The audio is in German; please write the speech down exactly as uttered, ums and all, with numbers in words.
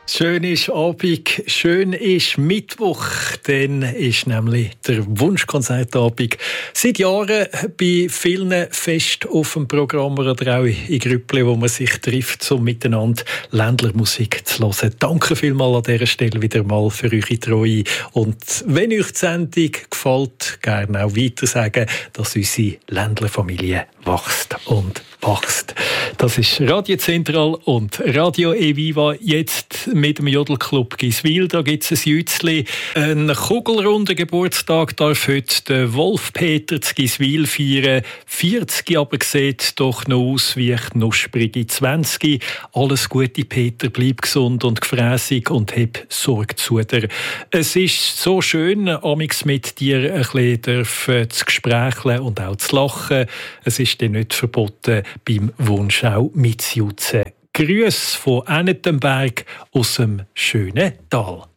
Schön ist Abend, schön ist Mittwoch, dann ist nämlich der Wunschkonzertabend seit Jahren bei vielen fest auf dem Programm oder auch in Grüppli, wo man sich trifft, um miteinander Ländlermusik zu hören. Danke vielmals an dieser Stelle wieder mal für eure Treue und wenn euch die Sendung gefällt, gerne auch weiter sagen, dass unsere Ländlerfamilie wächst und wächst. Das ist Radio Zentral und Radio Eviva jetzt mit dem Jodelclub Giswil. Da gibt es ein Jützli. Ein kugelrunder Geburtstag darf heute der Wolf-Peter zu Giswil feiern. vierzig aber sieht doch noch aus wie knusprige zwanzig. Alles Gute, Peter. Bleib gesund und gefräßig und hab Sorge zu dir. Es ist so schön, amix mit dir ein bisschen dürfen zu gesprächeln und auch zu lachen. Es ist dir nicht verboten, beim Wunsch auch mitzujutzen. Grüße von Annettenberg aus dem schönen Tal.